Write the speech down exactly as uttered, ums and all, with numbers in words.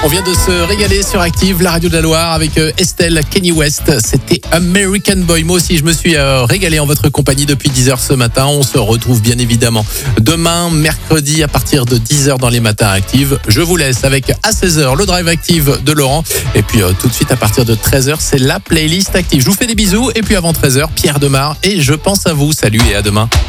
On vient de se régaler sur Active, la radio de la Loire, avec Estelle, Kanye West. C'était American Boy. Moi aussi, je me suis régalé en votre compagnie depuis dix heures ce matin. On se retrouve bien évidemment demain, mercredi, à partir de dix heures dans les matins Active. Je vous laisse avec à seize heures le Drive Active de Laurent. Et puis tout de suite, à partir de treize heures, c'est la playlist Active. Je vous fais des bisous. Et puis avant treize heures, Pierre Demar. Et je pense à vous. Salut et à demain.